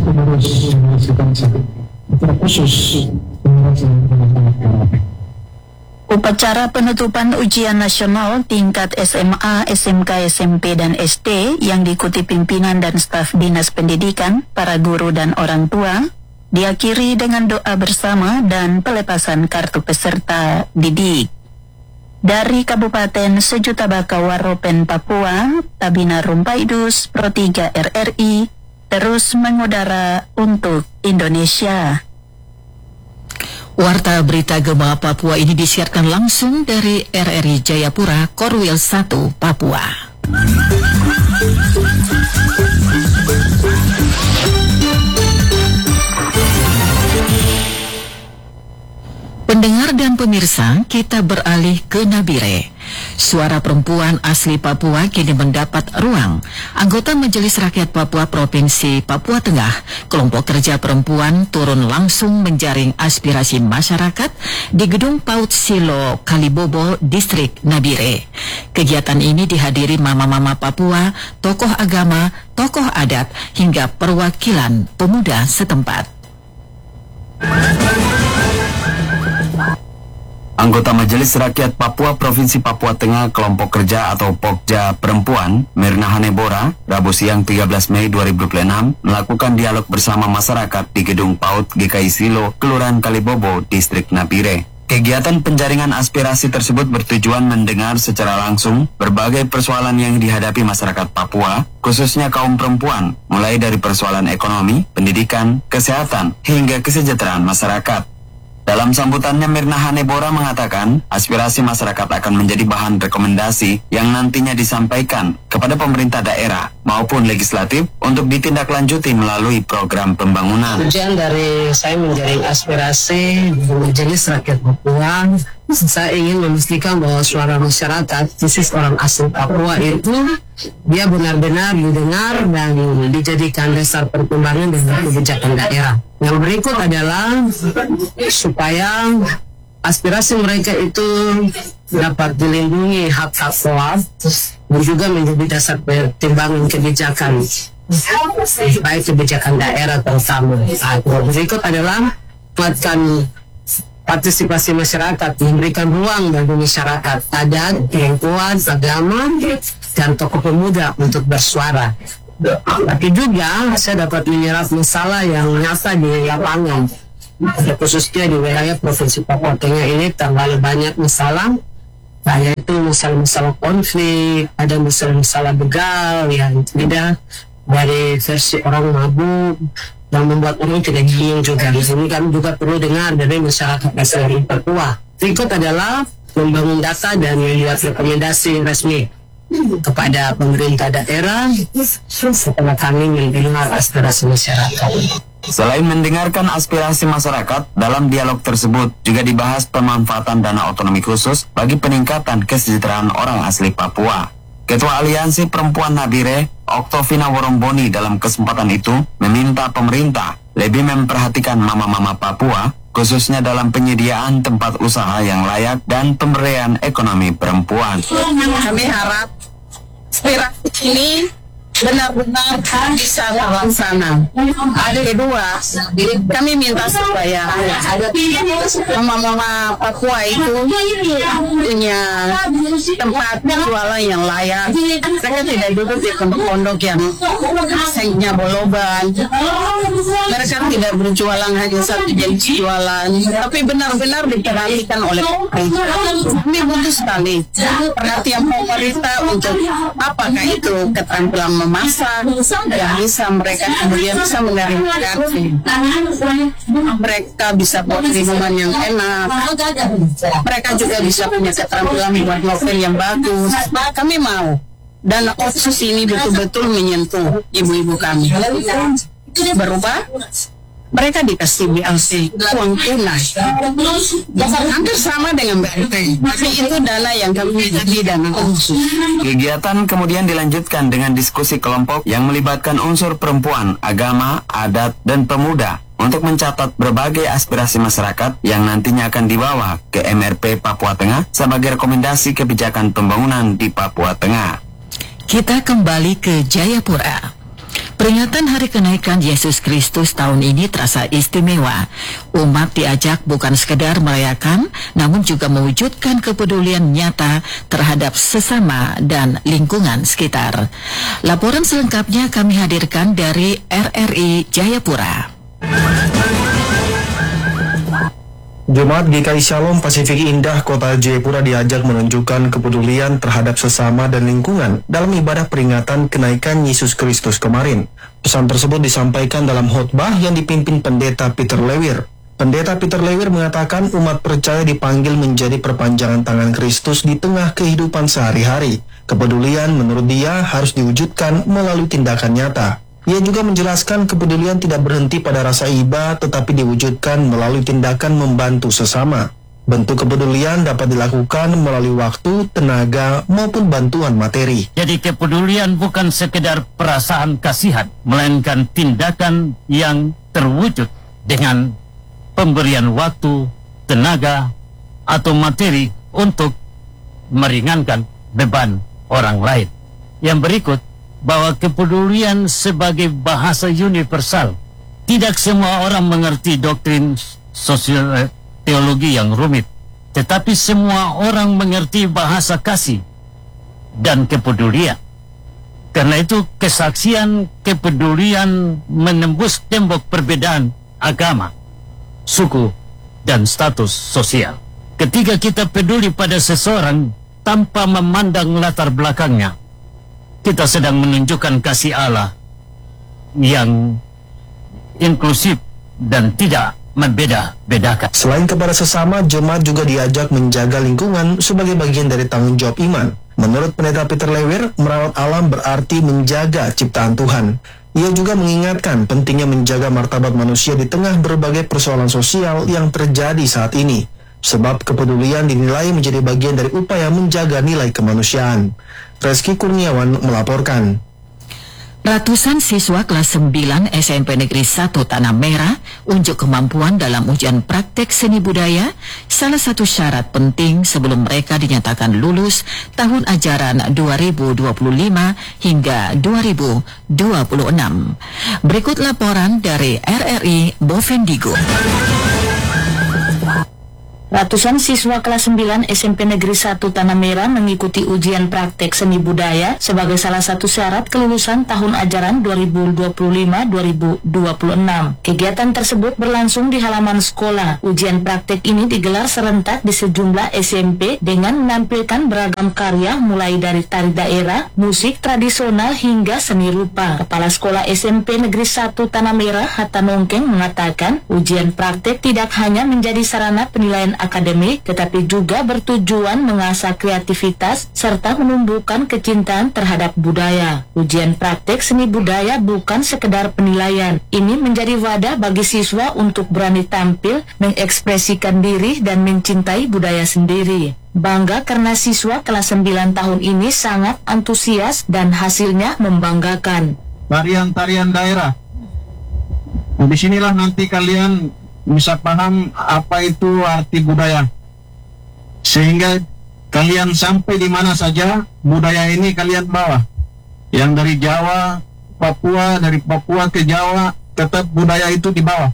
pengurus bangsa secara khusus pengurus yang Upacara penutupan ujian nasional tingkat SMA, SMK, SMP, dan SD yang diikuti pimpinan dan staf Dinas Pendidikan, para guru dan orang tua, diakhiri dengan doa bersama dan pelepasan kartu peserta didik. Dari Kabupaten Sejuta Baka Waropen, Papua, Tabina Rumpaidus, Pro 3 RRI, terus mengudara untuk Indonesia. Warta Berita Gema Papua ini disiarkan langsung dari RRI Jayapura, Korwil 1, Papua. Pendengar dan pemirsa, kita beralih ke Nabire. Suara perempuan asli Papua kini mendapat ruang. Anggota Majelis Rakyat Papua Provinsi Papua Tengah, kelompok kerja perempuan turun langsung menjaring aspirasi masyarakat di Gedung PAUD Silo Kalibobo, Distrik Nabire. Kegiatan ini dihadiri mama-mama Papua, tokoh agama, tokoh adat, hingga perwakilan pemuda setempat. Anggota Majelis Rakyat Papua Provinsi Papua Tengah Kelompok Kerja atau Pokja Perempuan, Mirna Hanebora, Rabu siang 13 Mei 2026 melakukan dialog bersama masyarakat di Gedung PAUD GKI Silo, Kelurahan Kalibobo, Distrik Nabire. Kegiatan penjaringan aspirasi tersebut bertujuan mendengar secara langsung berbagai persoalan yang dihadapi masyarakat Papua, khususnya kaum perempuan, mulai dari persoalan ekonomi, pendidikan, kesehatan, hingga kesejahteraan masyarakat. Dalam sambutannya, Mirna Hanebora mengatakan aspirasi masyarakat akan menjadi bahan rekomendasi yang nantinya disampaikan kepada pemerintah daerah maupun legislatif untuk ditindaklanjuti melalui program pembangunan. Tujuan dari saya menjaring aspirasi Majelis Rakyat Papua, saya ingin memastikan bahwa suara masyarakat, khusus orang asli Papua itu, dia benar-benar didengar dan dijadikan dasar perkembangan dengan kebijakan daerah. Yang berikut adalah supaya aspirasi mereka itu dapat dilindungi hak-hak kuat dan juga menjadi dasar pertimbangan kebijakan, baik kebijakan daerah terutama. Yang berikut adalah menguatkan partisipasi masyarakat, memberikan ruang bagi masyarakat adat, perempuan, agama, dan tokoh pemuda untuk bersuara. Tapi juga saya dapat menyerap masalah yang nyata di lapangan, khususnya di wilayah Provinsi Papua Tengah ini terlalu banyak masalah, yaitu masalah-masalah konflik, ada masalah-masalah begal yang tidak dari versi orang mabuk yang membuat orang tidak bingung juga. Di sini kami juga perlu dengar dari masyarakat asli Papua. Berikut adalah membangun data dan membuat rekomendasi resmi kepada pemerintah daerah setelah kami mendengar aspirasi masyarakat. Selain mendengarkan aspirasi masyarakat, dalam dialog tersebut juga dibahas pemanfaatan dana otonomi khusus bagi peningkatan kesejahteraan orang asli Papua. Ketua Aliansi Perempuan Nabire, Oktovina Woromboni, dalam kesempatan itu meminta pemerintah lebih memperhatikan mama-mama Papua, khususnya dalam penyediaan tempat usaha yang layak dan pemberdayaan ekonomi perempuan. Kami harap aspirasi ini benar-benar bisa terlaksana. Ada kedua, kami minta supaya mama-mama Papua itu punya tempat jualan yang layak. Mereka tidak duduk di pondok-pondok yang senknya boloban. Mereka tidak berjualan hanya satu jenis jualan, tapi benar-benar diperhatikan oleh pemerintah. Kami butuh sekali perhatian pemerintah untuk apakah itu keterampilan memasak yang bisa mereka kemudian bisa menerima gaji. Mereka bisa buat minuman yang enak. Mereka juga bisa punya keterampilan buat novel yang bagus. Kami mau dana otsus ini betul-betul menyentuh ibu-ibu kami. Berubah, mereka dikasih BLT uang tunai hampir sama dengan BLT, tapi itu dana yang kami jadi dana khusus. Kegiatan kemudian dilanjutkan dengan diskusi kelompok yang melibatkan unsur perempuan, agama, adat, dan pemuda untuk mencatat berbagai aspirasi masyarakat yang nantinya akan dibawa ke MRP Papua Tengah sebagai rekomendasi kebijakan pembangunan di Papua Tengah. Kita kembali ke Jayapura. Peringatan Hari Kenaikan Yesus Kristus tahun ini terasa istimewa. Umat diajak bukan sekedar merayakan, namun juga mewujudkan kepedulian nyata terhadap sesama dan lingkungan sekitar. Laporan selengkapnya kami hadirkan dari RRI Jayapura. Jemaat GKI Shalom Pasifik Indah Kota Jayapura diajak menunjukkan kepedulian terhadap sesama dan lingkungan dalam ibadah peringatan kenaikan Yesus Kristus kemarin. Pesan tersebut disampaikan dalam khotbah yang dipimpin Pendeta Peter Lewir. Pendeta Peter Lewir mengatakan umat percaya dipanggil menjadi perpanjangan tangan Kristus di tengah kehidupan sehari-hari. Kepedulian menurut dia harus diwujudkan melalui tindakan nyata. Ia juga menjelaskan kepedulian tidak berhenti pada rasa iba, tetapi diwujudkan melalui tindakan membantu sesama. Bentuk kepedulian dapat dilakukan melalui waktu, tenaga, maupun bantuan materi. Jadi kepedulian bukan sekedar perasaan kasihan, melainkan tindakan yang terwujud dengan pemberian waktu, tenaga, atau materi untuk meringankan beban orang lain. Yang berikut, bahwa kepedulian sebagai bahasa universal. Tidak semua orang mengerti doktrin sosial teologi yang rumit, tetapi semua orang mengerti bahasa kasih dan kepedulian. Karena itu kesaksian kepedulian menembus tembok perbedaan agama, suku, dan status sosial. Ketika kita peduli pada seseorang tanpa memandang latar belakangnya, kita sedang menunjukkan kasih Allah yang inklusif dan tidak membeda-bedakan. Selain kepada sesama, jemaat juga diajak menjaga lingkungan sebagai bagian dari tanggung jawab iman. Menurut Pendeta Peter Lewir, merawat alam berarti menjaga ciptaan Tuhan. Ia juga mengingatkan pentingnya menjaga martabat manusia di tengah berbagai persoalan sosial yang terjadi saat ini. Sebab kepedulian dinilai menjadi bagian dari upaya menjaga nilai kemanusiaan. Reski Kurniawan melaporkan. Ratusan siswa kelas 9 SMP Negeri 1 Tanah Merah unjuk kemampuan dalam ujian praktek seni budaya, salah satu syarat penting sebelum mereka dinyatakan lulus tahun ajaran 2025 hingga 2026. Berikut laporan dari RRI Bovendigo. Ratusan siswa kelas 9 SMP Negeri 1 Tanah Merah mengikuti ujian praktek seni budaya sebagai salah satu syarat kelulusan tahun ajaran 2025-2026. Kegiatan tersebut berlangsung di halaman sekolah. Ujian praktek ini digelar serentak di sejumlah SMP dengan menampilkan beragam karya mulai dari tari daerah, musik tradisional hingga seni rupa. Kepala Sekolah SMP Negeri 1 Tanah Merah Hatta Nongkeng mengatakan ujian praktek tidak hanya menjadi sarana penilaian akademik, tetapi juga bertujuan mengasah kreativitas serta menumbuhkan kecintaan terhadap budaya. Ujian praktek seni budaya bukan sekedar penilaian. Ini menjadi wadah bagi siswa untuk berani tampil, mengekspresikan diri dan mencintai budaya sendiri. Bangga karena siswa kelas 9 tahun ini sangat antusias dan hasilnya membanggakan. Tarian-tarian daerah. Nah, disinilah nanti kalian bisa paham apa itu arti budaya, sehingga kalian sampai di mana saja budaya ini kalian bawa. Yang dari Jawa, Papua, dari Papua ke Jawa, tetap budaya itu dibawa.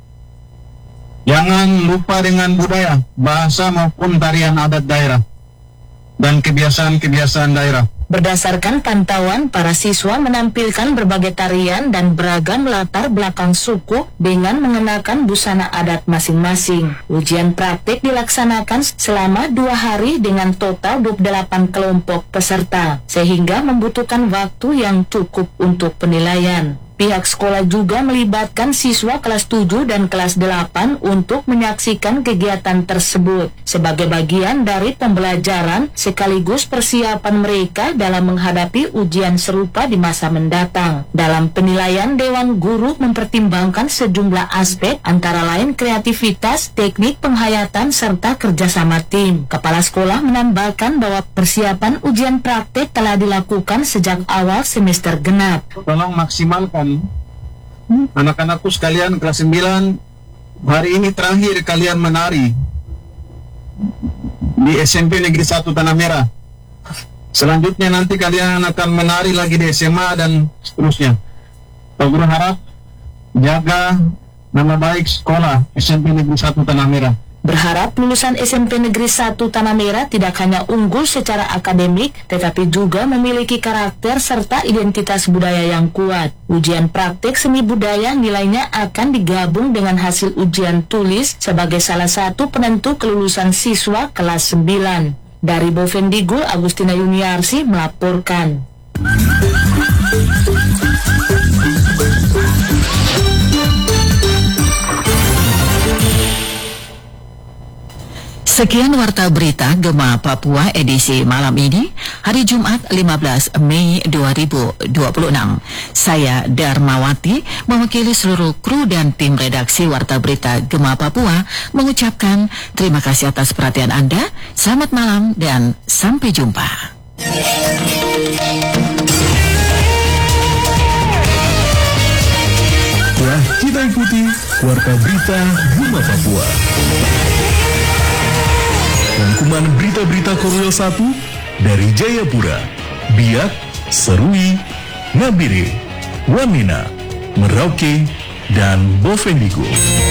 Jangan lupa dengan budaya, bahasa maupun tarian adat daerah dan kebiasaan-kebiasaan daerah. Berdasarkan pantauan, para siswa menampilkan berbagai tarian dan beragam latar belakang suku dengan mengenakan busana adat masing-masing. Ujian praktik dilaksanakan selama 2 hari dengan total 28 kelompok peserta, sehingga membutuhkan waktu yang cukup untuk penilaian. Pihak sekolah juga melibatkan siswa kelas 7 dan kelas 8 untuk menyaksikan kegiatan tersebut sebagai bagian dari pembelajaran sekaligus persiapan mereka dalam menghadapi ujian serupa di masa mendatang. Dalam penilaian, Dewan Guru mempertimbangkan sejumlah aspek antara lain kreativitas, teknik penghayatan, serta kerjasama tim. Kepala sekolah menambahkan bahwa persiapan ujian praktek telah dilakukan sejak awal semester genap. Tolong maksimalkan anak-anakku sekalian kelas 9, hari ini terakhir kalian menari di SMP Negeri 1 Tanah Merah. Selanjutnya nanti kalian akan menari lagi di SMA dan seterusnya. Pak Guru harap jaga nama baik sekolah SMP Negeri 1 Tanah Merah. Berharap lulusan SMP Negeri 1 Tanah Merah tidak hanya unggul secara akademik, tetapi juga memiliki karakter serta identitas budaya yang kuat. Ujian praktik seni budaya nilainya akan digabung dengan hasil ujian tulis sebagai salah satu penentu kelulusan siswa kelas 9. Dari Bovendigul, Agustina Yuniarsi melaporkan. Sekian Warta Berita Gema Papua edisi malam ini, hari Jumat 15 Mei 2026. Saya Darmawati, mewakili seluruh kru dan tim redaksi Warta Berita Gema Papua, mengucapkan terima kasih atas perhatian Anda, selamat malam dan sampai jumpa. Telah kita ikuti Warta Berita Gema Papua. Rangkuman berita-berita Korwil 1 dari Jayapura, Biak, Serui, Nabire, Wamena, Merauke, dan Bovendigul.